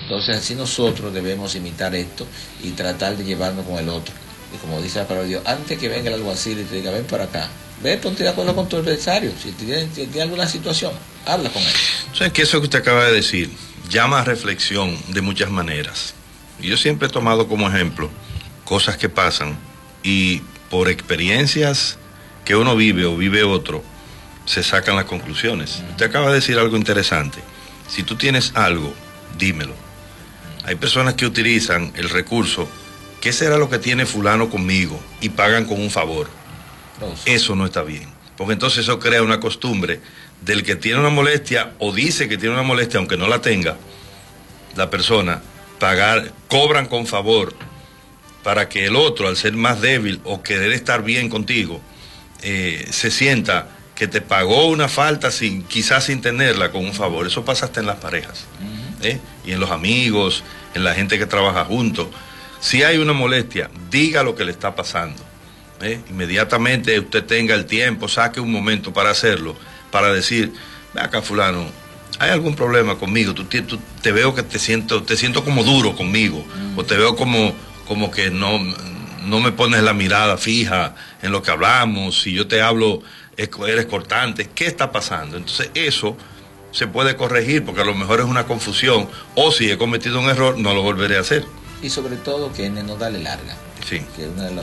Entonces así nosotros debemos imitar esto y tratar de llevarnos con el otro. Y como dice la palabra de Dios, antes que venga el alguacil y te diga, ven para acá, ve, ponte de acuerdo con tu adversario. Si tiene alguna situación, habla con él. O sea, que eso que usted acaba de decir llama a reflexión de muchas maneras. Y yo siempre he tomado como ejemplo cosas que pasan y por experiencias que uno vive o vive otro, se sacan las conclusiones. Usted acaba de decir algo interesante. Si tú tienes algo, dímelo. Hay personas que utilizan el recurso, ¿qué será lo que tiene fulano conmigo? Y pagan con un favor. Eso no está bien, porque entonces eso crea una costumbre del que tiene una molestia o dice que tiene una molestia, aunque no la tenga, la persona, cobran con favor para que el otro, al ser más débil o querer estar bien contigo, se sienta que te pagó una falta quizás sin tenerla con un favor. Eso pasa hasta en las parejas, y en los amigos, en la gente que trabaja juntos. Si hay una molestia, diga lo que le está pasando. Inmediatamente usted tenga el tiempo, saque un momento para hacerlo, para decir, ve acá fulano, ¿hay algún problema conmigo? Te veo que te siento como duro conmigo, o te veo como que no me pones la mirada fija en lo que hablamos, si yo te hablo eres cortante, ¿qué está pasando? Entonces eso se puede corregir, porque a lo mejor es una confusión, o si he cometido un error, no lo volveré a hacer. Y sobre todo que no darle larga, sí, que es uno de los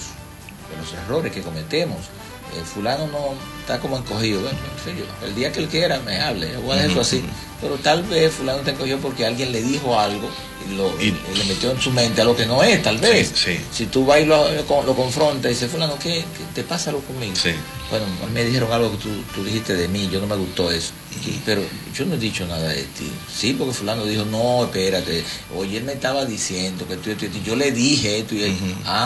errores que cometemos. Fulano no está como encogido, bueno, en serio, el día que él quiera me hable, yo voy a dejar eso así, pero tal vez fulano te encogió porque alguien le dijo algo y le metió en su mente a lo que no es, tal vez. Sí. Si tú vas y lo confrontas y dices, fulano, ¿qué te pasa algo conmigo? Sí. Bueno, me dijeron algo que tú dijiste de mí, yo no me gustó eso, pero yo no he dicho nada de ti. Sí, porque fulano dijo, no, espérate, oye, él me estaba diciendo que tú, yo le dije esto y él,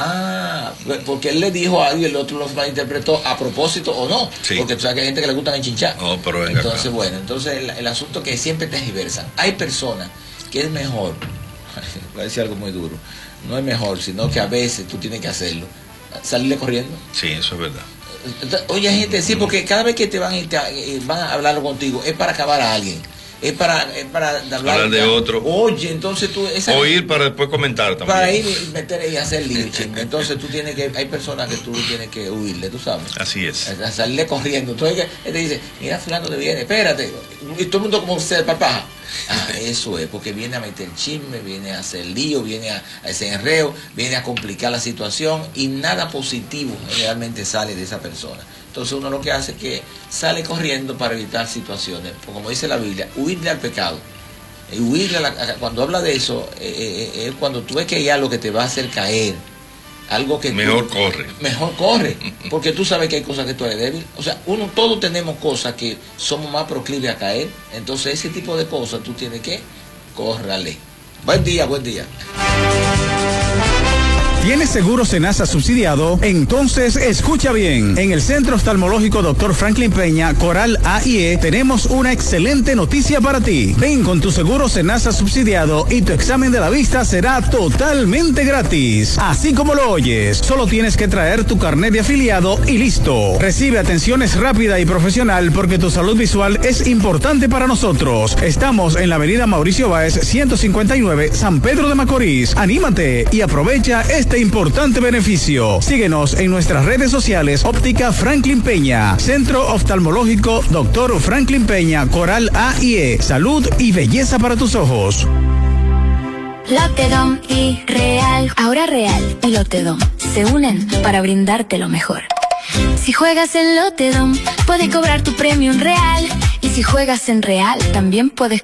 porque él le dijo algo y el otro lo malinterpretó a propósito o no, sí, porque tú sabes que hay gente que le gustan enchinchar. Pero venga, entonces acá. Bueno, entonces el asunto que siempre te diversan. Hay personas que es mejor, voy a decir algo muy duro, no es mejor, sino que a veces tú tienes que hacerlo, salirle corriendo. Sí, eso es verdad. Oye, gente, sí, porque cada vez que te van a hablar contigo es para acabar a alguien, es para hablar de otro. Oye, entonces tú oír para después comentar también, para ir y meter y hacer lío, entonces tú tienes que, hay personas que tú tienes que huirle, tú sabes. Así es. A salirle corriendo. Entonces él te dice, mira, fulano te viene, espérate, y todo el mundo como se papaja. Eso es, porque viene a meter chisme, viene a hacer lío, viene a ese enreo, viene a complicar la situación y nada positivo generalmente sale de esa persona. Entonces uno lo que hace es que sale corriendo para evitar situaciones, porque como dice la Biblia, huirle al pecado. Huirle cuando habla de eso, es cuando tú ves que hay algo que te va a hacer caer, algo que mejor corre, porque tú sabes que hay cosas que tú eres débil. O sea, todos tenemos cosas que somos más proclives a caer. Entonces ese tipo de cosas tú tienes que córrale. Buen día. ¿Tienes seguro Senasa subsidiado? Entonces escucha bien. En el Centro Oftalmológico Dr. Franklin Peña, Coral A&E, tenemos una excelente noticia para ti. Ven con tu seguro Senasa subsidiado y tu examen de la vista será totalmente gratis. Así como lo oyes, solo tienes que traer tu carnet de afiliado y listo. Recibe atenciones rápida y profesional porque tu salud visual es importante para nosotros. Estamos en la avenida Mauricio Báez, 159, San Pedro de Macorís. Anímate y aprovecha este importante beneficio. Síguenos en nuestras redes sociales. Óptica Franklin Peña, Centro Oftalmológico Dr. Franklin Peña, Coral A&E. Salud y belleza para tus ojos. Lotedom y Real. Ahora Real y Lotedom se unen para brindarte lo mejor. Si juegas en Lotedom, puedes cobrar tu premio en Real. Y si juegas en Real, también puedes